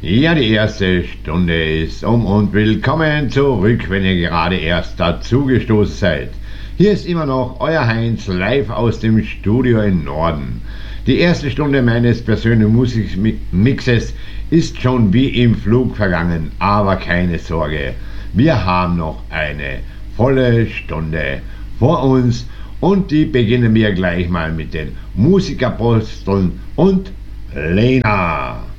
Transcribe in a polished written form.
Ja, die erste Stunde ist um und willkommen zurück, wenn ihr gerade erst dazugestoßen seid. Hier ist immer noch euer Heinz live aus dem Studio im Norden. Die erste Stunde meines persönlichen Musikmixes ist schon wie im Flug vergangen, aber keine Sorge, wir haben noch eine volle Stunde vor uns und die beginnen wir gleich mal mit den Musikaposteln und Lena.